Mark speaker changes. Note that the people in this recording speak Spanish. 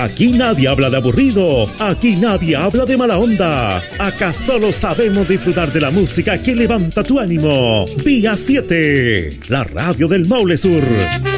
Speaker 1: Aquí nadie habla de aburrido, aquí nadie habla de mala onda. Acá solo sabemos disfrutar de la música que levanta tu ánimo. Vía 7, la radio del Maule Sur.